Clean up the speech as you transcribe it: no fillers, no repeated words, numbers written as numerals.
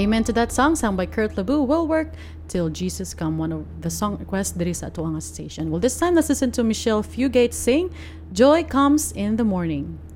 Amen to that song sung by Kurt Labu will work till Jesus come, one of the song requests diri sa atuang station. Well, this time let's listen to Michelle Fugate sing Joy Comes in the Morning.